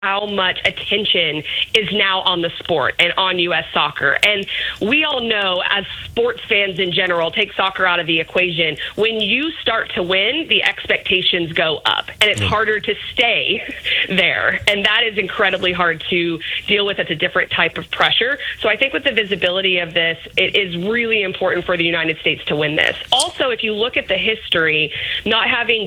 how much attention is now on the sport and on U.S. soccer. And we all know, as sports fans in general, take soccer out of the equation, when you start to win, the expectations go up, and it's harder to stay there. And that is incredibly hard to deal with. It's a different type of pressure. So I think with the visibility of this, it is really important for the United States to win this. Also, if you look at the history, not having